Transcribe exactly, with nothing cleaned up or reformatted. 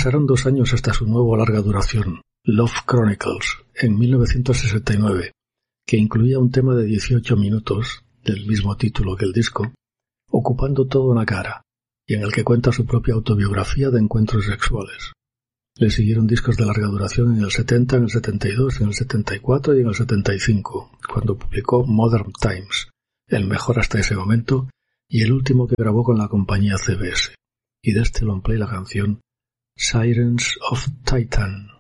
Pasaron dos años hasta su nuevo larga duración, Love Chronicles, en mil novecientos sesenta y nueve, que incluía un tema de dieciocho minutos, del mismo título que el disco, ocupando toda una cara, y en el que cuenta su propia autobiografía de encuentros sexuales. Le siguieron discos de larga duración en el setenta, en el setenta y dos, en el setenta y cuatro y en el setenta y cinco, cuando publicó Modern Times, el mejor hasta ese momento, y el último que grabó con la compañía C B S. Y de este long play la canción Sirens of Titan.